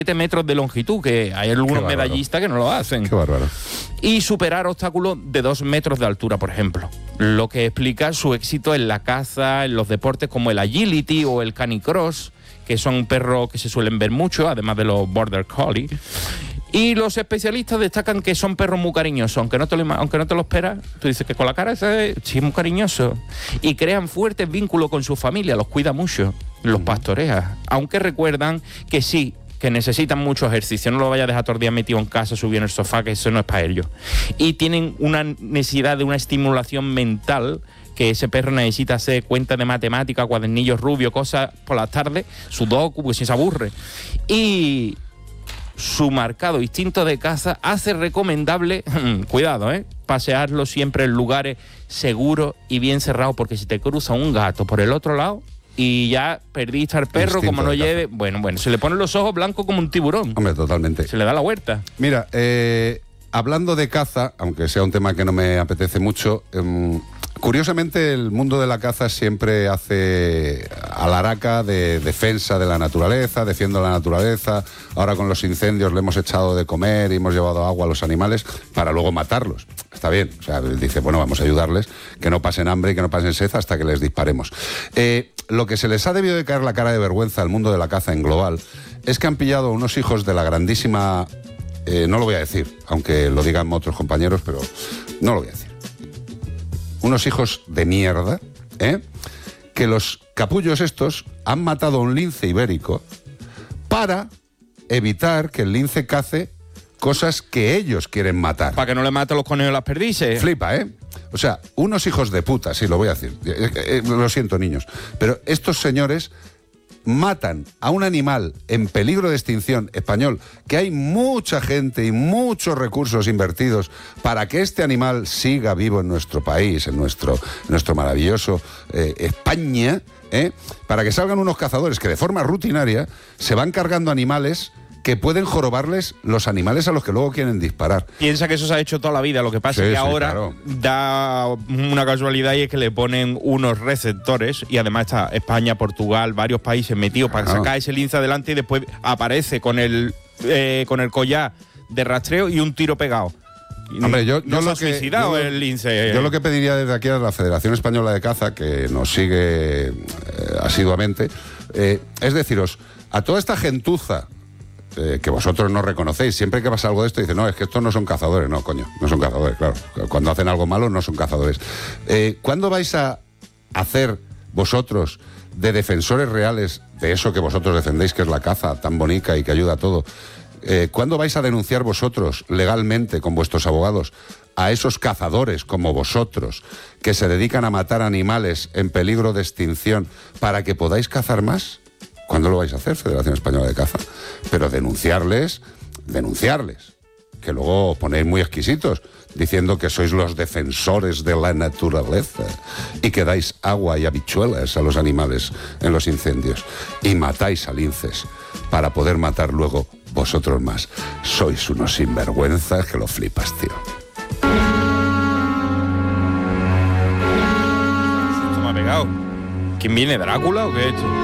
metros de longitud, que hay algunos medallistas que no lo hacen. Qué bárbaro. Y superar obstáculos de 2 metros de altura, por ejemplo. Lo que explica su éxito en la caza, en los deportes como el agility o el canicross, que son perros que se suelen ver mucho, además de los border collie. Y los especialistas destacan que son perros muy cariñosos, aunque no te lo esperas. Tú dices que con la cara ese sí es muy cariñoso. Y crean fuertes vínculos con su familia, los cuida mucho, los pastorea. Aunque recuerdan que sí, que necesitan mucho ejercicio, no lo vayas a dejar todo el día metido en casa, subido en el sofá, que eso no es para ellos. Y tienen una necesidad de una estimulación mental, que ese perro necesita hacer cuentas de matemáticas, cuadernillos rubios, cosas por las tardes, sudoku, porque si se aburre. Y su marcado instinto de caza hace recomendable, cuidado, pasearlo siempre en lugares seguros y bien cerrados, porque si te cruza un gato por el otro lado y ya perdiste al perro, instinto como no lleve, bueno, se le ponen los ojos blancos como un tiburón. Hombre, totalmente. Se le da la vuelta. Mira, hablando de caza, aunque sea un tema que no me apetece mucho, curiosamente el mundo de la caza siempre hace alaraca de defensa de la naturaleza, defiendo la naturaleza. Ahora con los incendios le hemos echado de comer y hemos llevado agua a los animales para luego matarlos. Está bien, o sea, dice, bueno, vamos a ayudarles, que no pasen hambre y que no pasen sed hasta que les disparemos. Lo que se les ha debido de caer la cara de vergüenza al mundo de la caza en global es que han pillado a unos hijos de la grandísima... no lo voy a decir, aunque lo digan otros compañeros, pero no lo voy a decir. Unos hijos de mierda, que los capullos estos han matado a un lince ibérico para evitar que el lince cace cosas que ellos quieren matar. Para que no le maten los conejos y las perdices. Flipa, O sea, unos hijos de puta, sí, lo voy a decir. Lo siento, niños. Pero estos señores matan a un animal en peligro de extinción español, que hay mucha gente y muchos recursos invertidos para que este animal siga vivo en nuestro país, en nuestro maravilloso España, para que salgan unos cazadores que de forma rutinaria se van cargando animales que pueden jorobarles los animales a los que luego quieren disparar. Piensa que eso se ha hecho toda la vida, lo que pasa es que ahora da una casualidad y es que le ponen unos receptores y además está España, Portugal, varios países metidos para sacar ese lince adelante y después aparece con el collar de rastreo y un tiro pegado. Hombre, yo se ha suicidado el lince. Yo lo que pediría desde aquí a la Federación Española de Caza, que nos sigue asiduamente, es deciros, a toda esta gentuza que vosotros no reconocéis, siempre que pasa algo de esto, dicen, no, es que estos no son cazadores. No, coño, no son cazadores, claro. Cuando hacen algo malo no son cazadores. ¿Cuándo vais a hacer vosotros de defensores reales de eso que vosotros defendéis, que es la caza tan bonita y que ayuda a todo? ¿Cuándo vais a denunciar vosotros legalmente con vuestros abogados a esos cazadores como vosotros que se dedican a matar animales en peligro de extinción para que podáis cazar más? ¿Cuándo lo vais a hacer, Federación Española de Caza? Pero denunciarles, que luego ponéis muy exquisitos, diciendo que sois los defensores de la naturaleza y que dais agua y habichuelas a los animales en los incendios y matáis a linces para poder matar luego vosotros más. Sois unos sinvergüenzas que lo flipas, tío. Esto me ha pegado. ¿Quién viene, Drácula o qué es esto?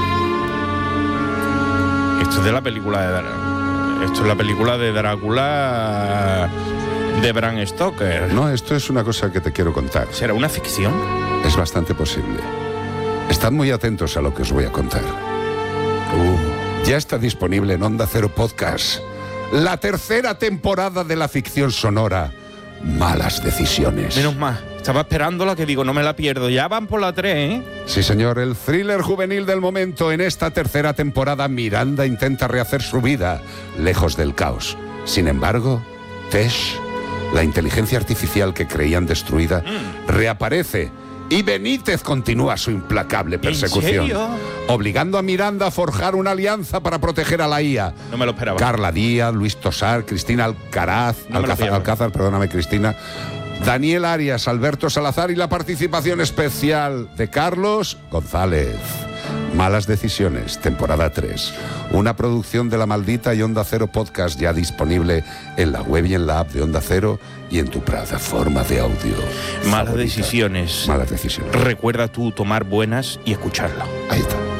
Esto es de la película de Drácula. Esto es la película de Drácula de Bram Stoker. No, esto es una cosa que te quiero contar. ¿Será una ficción? Es bastante posible. Estad muy atentos a lo que os voy a contar. Ya está disponible en Onda Cero Podcast la tercera temporada de la ficción sonora Malas Decisiones. Menos mal. Estaba esperándola, que digo, no me la pierdo. Ya van por la 3, Sí, señor, el thriller juvenil del momento. En esta tercera temporada, Miranda intenta rehacer su vida lejos del caos. Sin embargo, Tesh, la inteligencia artificial que creían destruida, reaparece y Benítez continúa su implacable persecución. ¿En serio? Obligando a Miranda a forjar una alianza para proteger a la IA. No me lo esperaba. Carla Díaz, Luis Tosar, Cristina Alcázar, perdóname, Cristina, Daniel Arias, Alberto Salazar y la participación especial de Carlos González. Malas Decisiones, temporada 3. Una producción de La Maldita y Onda Cero Podcast, ya disponible en la web y en la app de Onda Cero y en tu plataforma de audio. Malas Decisiones. Malas Decisiones. Recuerda tú tomar buenas y escucharla. Ahí está.